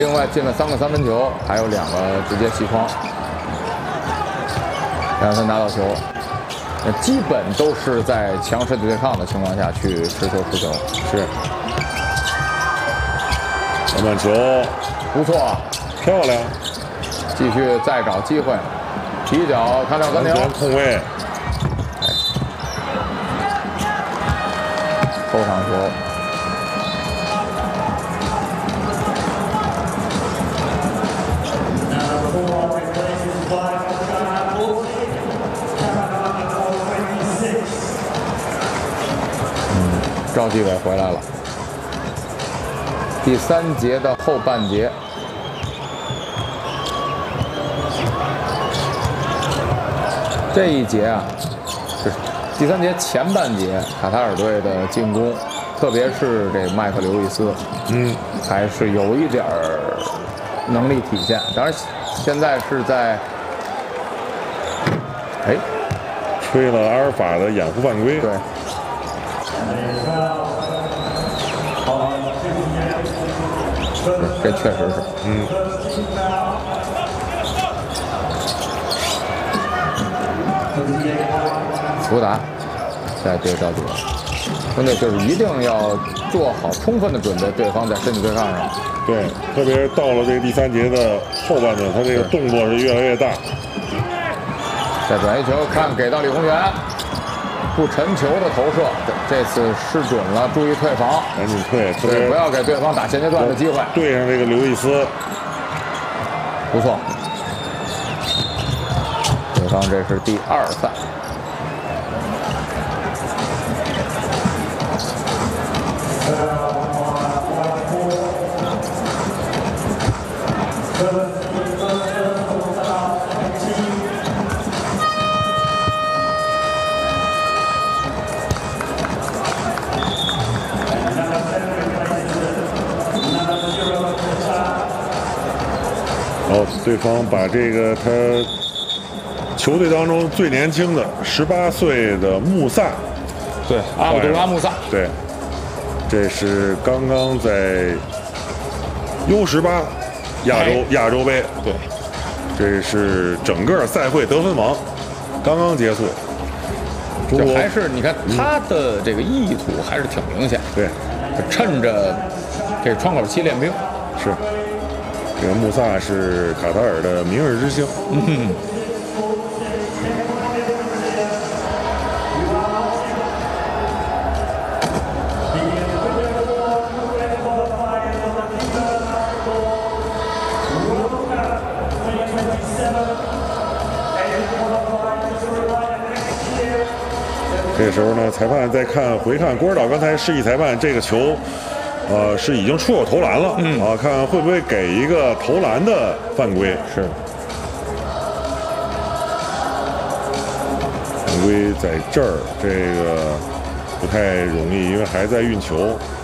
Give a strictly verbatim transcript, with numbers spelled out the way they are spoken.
另外进了三个三分球，还有两个直接弃筐，让他拿到球。那基本都是在强势的对抗的情况下去持球持球。 是。篮板球， 不错， 漂亮。 继续再找机会，提脚看到跟牛， 空位， 后场球。 赵继伟回来了。第三节的后半节，这一节啊，是第三节前半节卡塔尔队的进攻，特别是这麦克刘易斯，嗯，还是有一点儿能力体现。当然，现在是在，哎， 吹了阿尔法的掩护犯规。 对。 这确实是，嗯。福达在对赵继伟，兄弟就是一定要做好充分的准备，对方在身体对抗上。 对，特别是到了这个第三节的后半段，他这个动作是越来越大。 再转一球，看给到李宏源。 不沉球的投射，这次失准了，注意退防， 赶紧退， 对，不要给对方打现阶段的机会。 对上这个刘易斯， 不错，对方这是第二犯。 哦，对方把这个他球队当中最年轻的十八岁的穆萨， 对，阿卜杜拉穆萨， 对，这是刚刚在 U 十八亚洲亚洲杯， 对， 这是整个赛会得分王刚刚结束。 就还是你看他的这个意图还是挺明显， 对， 趁着这窗口期练兵， 是。 这个穆萨是卡塔尔的明日之星。嗯。这时候呢，裁判在看回看郭指导刚才示意裁判这个球。 呃，是已经出手投篮了，嗯啊，看会不会给一个投篮的犯规？ 是， 犯规在这儿，这个不太容易，因为还在运球。